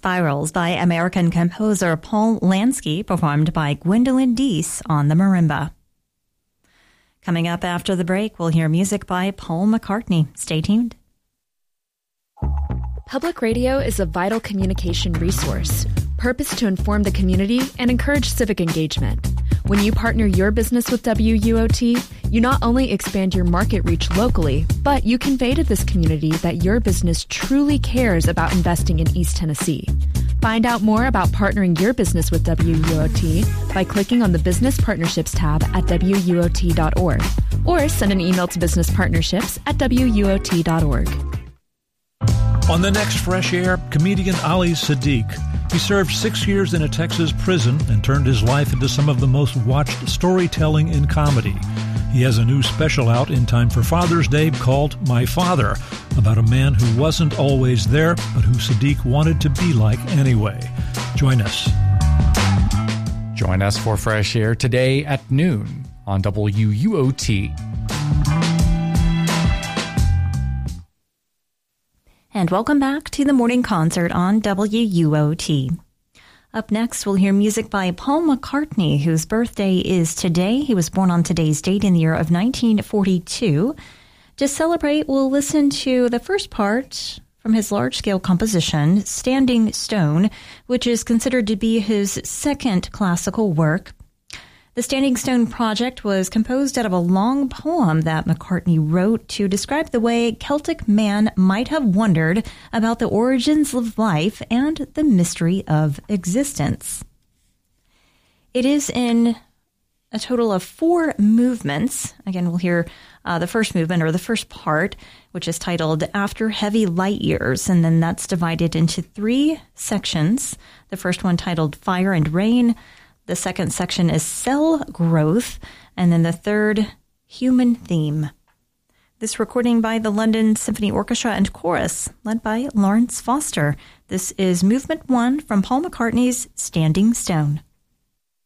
Spirals by American composer Paul Lansky, performed by Gwendolyn Deese on the marimba. Coming up after the break, we'll hear music by Paul McCartney. Stay tuned. Public radio is a vital communication resource, purposed to inform the community and encourage civic engagement. When you partner your business with WUOT, you not only expand your market reach locally, but you convey to this community that your business truly cares about investing in East Tennessee. Find out more about partnering your business with WUOT by clicking on the Business Partnerships tab at WUOT.org or send an email to businesspartnerships@WUOT.org. On the next Fresh Air, comedian Ali Siddiq. He served 6 years in a Texas prison and turned his life into some of the most watched storytelling in comedy. He has a new special out in time for Father's Day called My Father, about a man who wasn't always there, but who Siddiq wanted to be like anyway. Join us. Join us for Fresh Air today at noon on WUOT. And welcome back to the morning concert on WUOT. Up next, we'll hear music by Paul McCartney, whose birthday is today. He was born on today's date in the year of 1942. To celebrate, we'll listen to the first part from his large-scale composition, Standing Stone, which is considered to be his second classical work. The Standing Stone project was composed out of a long poem that McCartney wrote to describe the way Celtic man might have wondered about the origins of life and the mystery of existence. It is in a total of 4 movements. Again, we'll hear the first movement, or the first part, which is titled After Heavy Light Years, and then that's divided into 3 sections. The first one titled Fire and Rain. The second section is Cell Growth, and then the third, Human Theme. This recording by the London Symphony Orchestra and Chorus, led by Lawrence Foster. This is Movement 1 from Paul McCartney's Standing Stone.